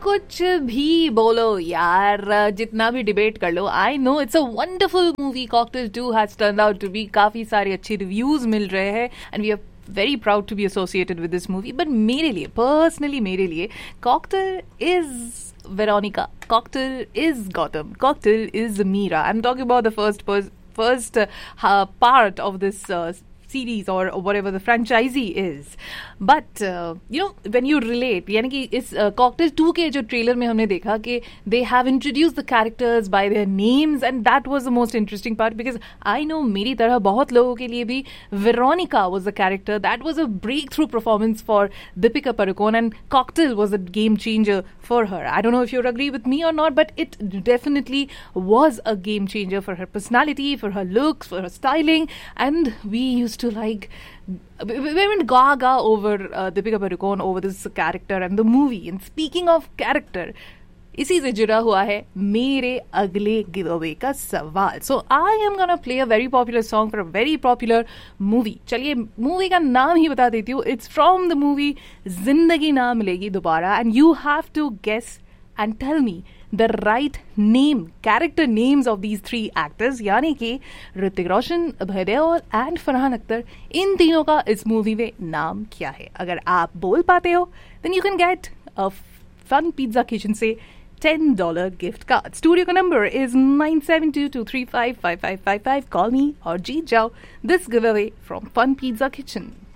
कुछ भी बोलो यार, जितना भी डिबेट कर लो, I know it's a wonderful movie. Cocktail 2 has turned out to be. काफी सारे अच्छे रिव्यूज मिल रहे हैं and we are very proud to be associated with this movie. But मेरे लिए, personally मेरे लिए, Cocktail is Veronica. Cocktail is Gotham. Cocktail is Meera. I'm talking about the first part of this series or whatever the franchisee is. But when you relate, यानी कि इस Cocktail 2 के जो trailer में हमने देखा कि they have introduced the characters by their names and that was the most interesting part because I know मेरी तरह बहुत लोगों के लिए भी Veronica was the character that was a breakthrough performance for Deepika Padukone and Cocktail was a game changer for her. I don't know if you agree with me or not, but it definitely was a game changer for her personality, for her looks, for her styling, and we used to we went gaga over Deepika Padukone over this character and the movie. And speaking of character, इसी से जुड़ा हुआ है मेरे अगले giveaway का सवाल. So I am gonna play a very popular song for a very popular movie. चलिए मूवी का नाम ही बता देती हूँ. It's from the movie जिंदगी ना मिलेगी दोबारा and you have to guess and tell me the right name, character names of these three actors, यानी कि ऋतिक रोशन, अभय देओल एंड फरहान अख्तर. इन तीनों का इस मूवी में नाम क्या है? अगर आप बोल पाते हो then you can get a Fun Pizza Kitchen से $10 gift card. Studio का number is 9722355555. Call me और जीत जाओ this giveaway from Fun Pizza Kitchen.